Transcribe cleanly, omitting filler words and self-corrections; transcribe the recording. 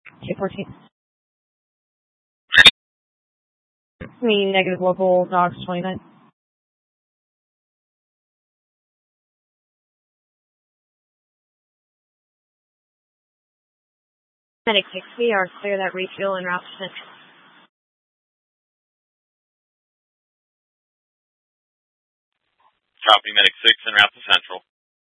214. Me, negative local, dogs 29. Medic 6, we are clear that refuel and route to Central. Copy, Medic 6 and route to Central.